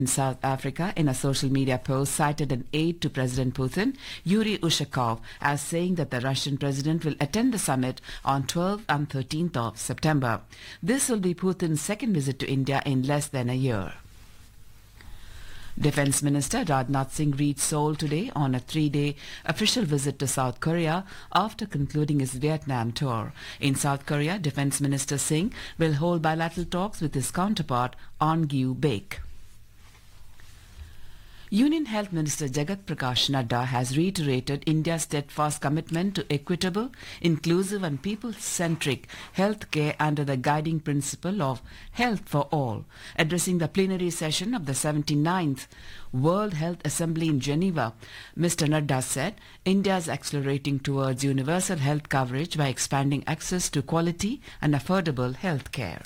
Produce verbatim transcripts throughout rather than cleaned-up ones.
In South Africa, in a social media post, cited an aide to President Putin, Yuri Ushakov, as saying that the Russian president will attend the summit on twelfth and thirteenth of September. This will be Putin's second visit to India in less than a year. Defense Minister Rajnath Singh reached Seoul today on a three-day official visit to South Korea after concluding his Vietnam tour. In South Korea, Defense Minister Singh will hold bilateral talks with his counterpart, On Gyu-baek. Union Health Minister Jagat Prakash Nadda has reiterated India's steadfast commitment to equitable, inclusive and people-centric health care under the guiding principle of health for all. Addressing the plenary session of the seventy-ninth World Health Assembly in Geneva, Mister Nadda said India is accelerating towards universal health coverage by expanding access to quality and affordable health care.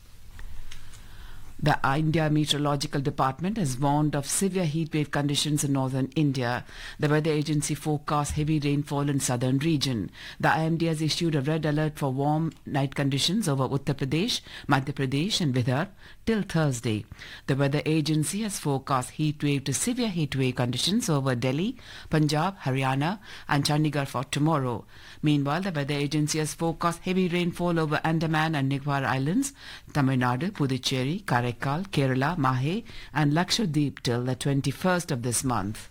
The India Meteorological Department has warned of severe heatwave conditions in northern India. The weather agency forecasts heavy rainfall in southern region. The I M D has issued a red alert for warm night conditions over Uttar Pradesh, Madhya Pradesh and Bihar till Thursday. The weather agency has forecast heatwave to severe heatwave conditions over Delhi, Punjab, Haryana and Chandigarh for tomorrow. Meanwhile, the weather agency has forecast heavy rainfall over Andaman and Nicobar Islands, Tamil Nadu, Puducherry, Karaikal, Kerala, Mahe and Lakshadweep till the twenty-first of this month.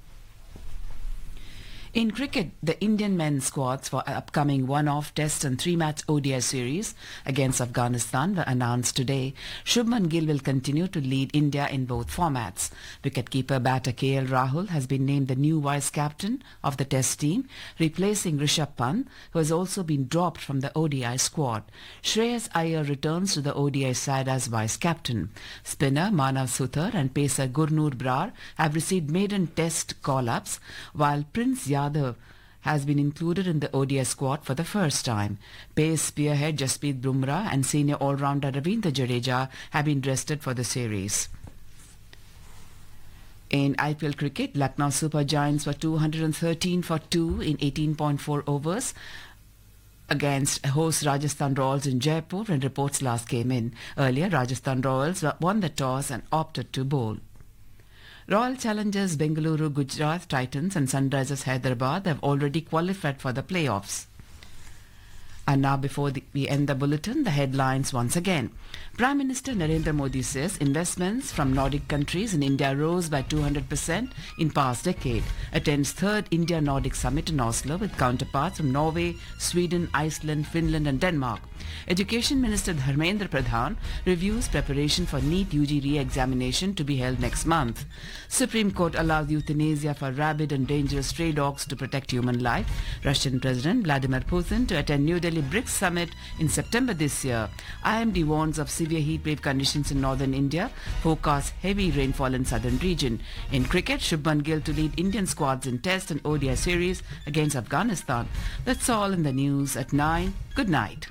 In cricket, the Indian men's squads for upcoming one-off test and three-match O D I series against Afghanistan were announced today. Shubman Gill will continue to lead India in both formats. Wicketkeeper batter K L Rahul has been named the new vice-captain of the test team, replacing Rishabh Pant, who has also been dropped from the O D I squad. Shreyas Iyer returns to the O D I side as vice-captain. Spinner Manav Suthar and pacer Gurnoor Brar have received maiden test call-ups, while Prince Yadav has been included in the O D I squad for the first time. Pace spearhead Jasprit Bumrah and senior all-rounder Ravindra Jadeja have been rested for the series. In I P L cricket, Lucknow Super Giants were two hundred thirteen for two in eighteen point four overs against host Rajasthan Royals in Jaipur when reports last came in. Earlier, Rajasthan Royals won the toss and opted to bowl. Royal Challengers Bengaluru, Gujarat Titans and Sunrisers Hyderabad have already qualified for the playoffs. And now, before the, we end the bulletin, the headlines once again. Prime Minister Narendra Modi says investments from Nordic countries in India rose by two hundred percent in past decade. Attends third India-Nordic Summit in Oslo with counterparts from Norway, Sweden, Iceland, Finland and Denmark. Education Minister Dharmendra Pradhan reviews preparation for NEET U G re-examination to be held next month. Supreme Court allows euthanasia for rabid and dangerous stray dogs to protect human life. Russian President Vladimir Putin to attend New Delhi BRICS Summit in September this year. I M D warns of severe heatwave conditions in northern India, forecasts heavy rainfall in southern region. In cricket, Shubman Gill to lead Indian squads in Test and O D I series against Afghanistan. That's all in the news at nine. Good night.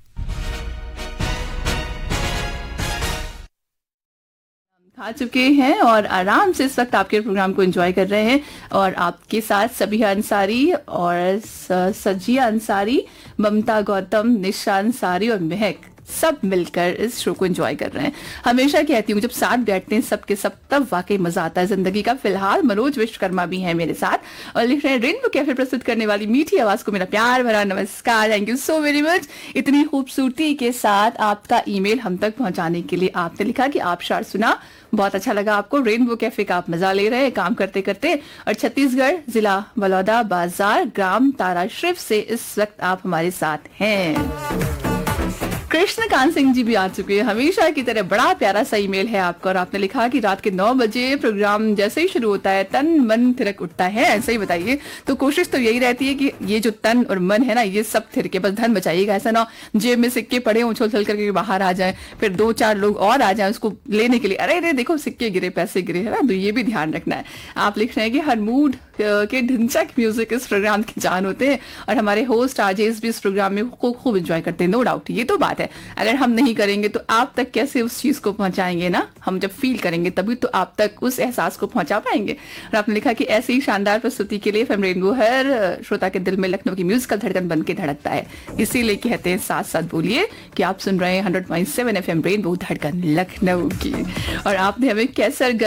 खा चुके हैं और आराम से इस वक्त आपके programme को एंजॉय कर रहे हैं और आपके साथ सबिहा अंसारी और सजिया अंसारी, ममता गौतम, निशा अंसारी और महक सब मिलकर इस शो को एंजॉय कर रहे हैं। हमेशा कहती हूँ जब साथ बैठते हैं सबके सब तब वाकई मजा आता है जिंदगी का। फिलहाल मनोज विश्वकर्मा भी है मेरे साथ और लिख रहे हैं रेनबो कैफे प्रस्तुत करने वाली मीठी आवाज को मेरा प्यार भरा नमस्कार। Thank you so very much. इतनी खूबसूरती के साथ आपका ईमेल हम तक पहुंचाने के लिए आपने लिखा कि आप शार सुना, बहुत अच्छा लगा आपको। रेनबो कैफे का आप मजा ले रहे हैं काम करते करते और छत्तीसगढ़ जिला बलौदा बाजार ग्राम ताराश्रिफ से इस वक्त आप हमारे साथ हैं। कृष्णकांत सिंह जी भी आ चुके हैं। हमेशा की तरह बड़ा प्यारा सा ईमेल है आपका और आपने लिखा कि रात के नौ बजे प्रोग्राम जैसे ही शुरू होता है तन मन थिरक उठता है। ऐसा ही बताइए। तो कोशिश तो यही रहती है कि ये जो तन और मन है ना ये सब थिरके, बस धन बचाइएगा। ऐसा ना जेब में सिक्के पड़े उछल उछल करके बाहर आ जाए, फिर दो चार लोग और आ जाए उसको लेने के लिए, अरे अरे देखो सिक्के गिरे, पैसे गिरे, है ना। तो ये भी ध्यान रखना है। आप लिख रहे हैं कि हर मूड के ढिंचक म्यूजिक इस प्रोग्राम की जान होते हैं और हमारे होस्ट आरजेस भी इस प्रोग्राम में खूब खूब एंजॉय करते हैं। नो डाउट, ये तो बात है। अगर हम नहीं करेंगे तो आप तक कैसे उस चीज को पहुंचाएंगे ना। हम जब फील करेंगे तभी तो आप तक उस एहसास को पहुंचा पाएंगे। और आपने लिखा कि ऐसी ही शानदार प्रस्तुति के लिए एफएम रेनबो हर श्रोता के दिल में लखनऊ की म्यूजिकल धड़कन बन के धड़कता है। इसीलिए कहते हैं साथ साथ बोलिए कि आप सुन रहे हैं hundred point seven FM rainbow धड़कन लखनऊ की। और आपने हमें कैसर